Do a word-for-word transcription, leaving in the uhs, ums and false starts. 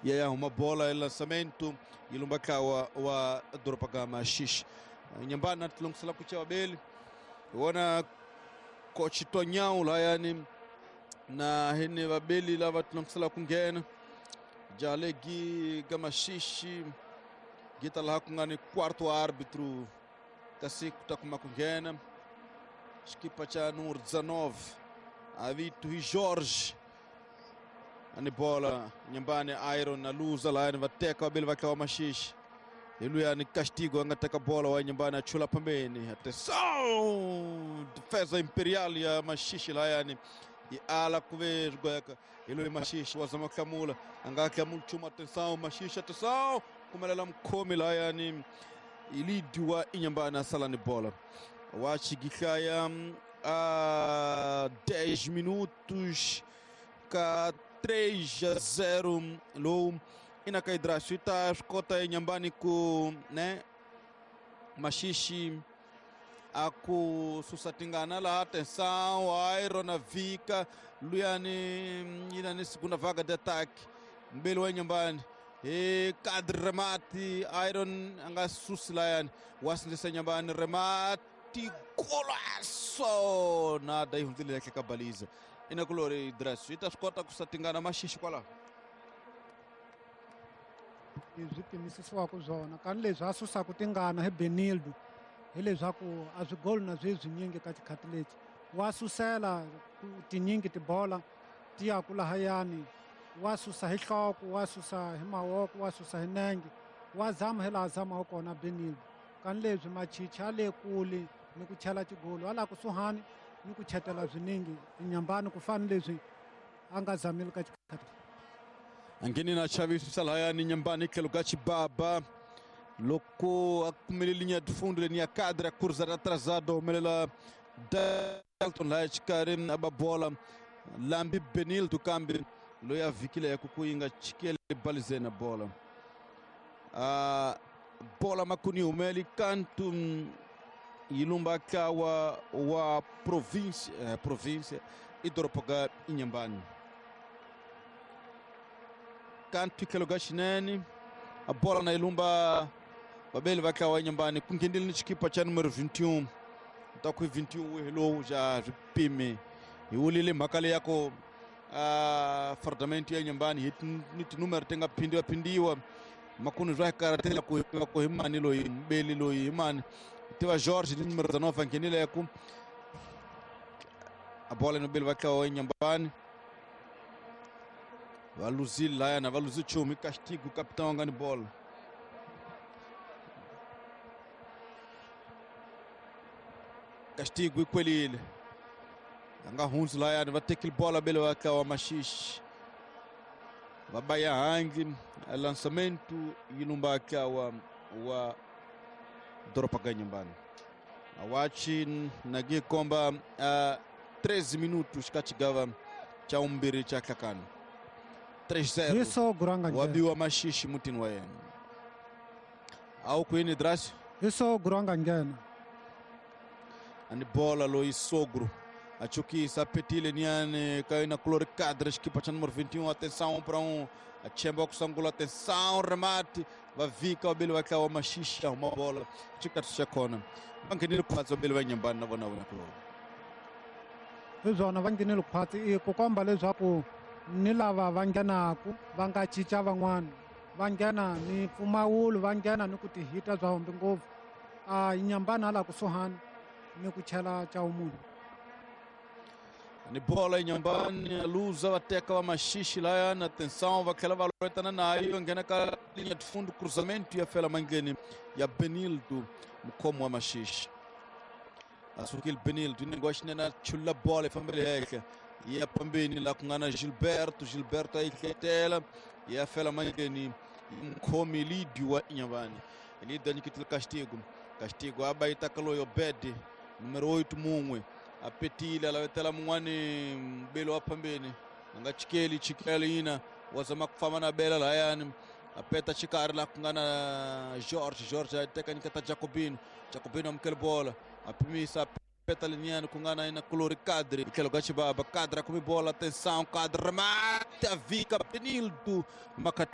ya uma bola ya lançamento ilumba wa wa Doropaga Shish nyambana tulungsala kuchawa beli wana coach Tonyao la yani na hene babeli la tulungsala kungena jalegi Gamashishi gita la kungani quarto árbitro kasiku takuma kungena equipa cha número dezenove Avito e Jorge ani bola nyambane Iron na luza la yani vateka babeli vakawa Mashishi ele yani castigo angataka bola wa nyambane achula pambeni atenção defesa imperial ya Mashishi la yani e ala kuvergoeka ele Mashishi wazama kamula angakamula chuma atenção Mashishi atenção kumelela mkomi la yani ilidiwa inyambana salani bola wachigikaya a dez minutos ka três a zero lo inakaidrashu ita skota nyambani ku né Mashishi aku susatingana la atenção Iron na vika Luiani ina ni segunda vaga de ataque mbele wa nyambani e kadri remati Iron anga suslayan wasndisa nyambani remati golaço nada ihundile yake kabaliza ina kulori dress ita skota kusatingana Mashishi kwala izipimisiso wako zona kan leswi asusa kutingana he Benildo hi leswaku a swigol na zweswi nyingi ka tikhati leti wa susela tinyingi tibola ti ya kula hayani wa susa hi nhloko wa susa hi mawoko wa susa hi nenge wa zama hela zama ho kona Benildo kan leswi machicha le kule ni ku chela tigolo ala kusuhani ni ku chetela zwiningi inyambani ku fana leswi anga zamile ka tikhati angeni na chavisu salaya ni nyambani kelugachi baba loko akumele linha de fundo linha cadra cruzar atrasado melela Dalton la chikarim ababola lambi Benildo kambi loya vikile ya kukuinga chikele balizena bola a bola makuni umeli kantu ilumba kawa wa província eh, província e Doropaga inyambani kantu kelugashinani a bola na ilumba babeli vakawa nyambani kungindili ni chikipa cha número vinte e um taku vinte e um wehelo ja vipime iulile makale yako a fardamento ya nyambani hiti número tenga pindiwa pindiwa makunu zwa karatela ku ku himani lo beli lo himani tiva Jorge número dezenove angenile yako a bola no beli vakawa nyambani valuzil lá na valuzil chumi castigo capitão angani bola castigo ikwelile anga hunzi la yani vatekile bola bele wakawa Mashishi vabaya hangi lançamento ilumba akawa wa Doropaga nyambani awachi nagi komba uh, treze minutos kachigava cha umbiri cha kakano três a zero wabiwa Mashishi mutini wa yenu au kuini drasi isso granga ngena ani bola lo isogro achuki sapetile niane kaina color cadre equipa cha número vinte e um atenção para um a chemba kusangula atenção remate va vika obele wakawa Mashishi uma bola chika tushakona bangenile kuphatsa obele wanyambani na vona vona kulo izona bangenile kuphatsa i ku komba leswaku ni lava va nghenaku va nga cinca van'wana va nghena ni mpfumawulo va nghena ni ku tihita bya hombi ngopfu a inyambani hala kusuhani ni ku chela cha umunhu ni bola inyambani luza vateka va Mashishi la yana atenção vakhela va loretana nayo nghena ka linha de fundo cruzamento ya fela mangeni ya Benildo mkomo wa Mashishi asukile Benildo ni goshina na chula bola family yake ya pambeni la kungana Gilberto Gilberto aiketela ya fela mangeni mkomi lidio wa inyambani ili dani kitil castigo castigo aba itakalo yo bed numero oito mumwe apetila la tela mungwani belo apambeni nga chikeli chikeli ina wazama kufama na bela la yani apeta chikari la kungana Jorge Jorge ateka nikata Jacobino Jacobino mkel bola apimisa peta liniano kungana ina colori cadre ikelo gachi baba cadra kumi bola atenção cadre mata vika Benildo makat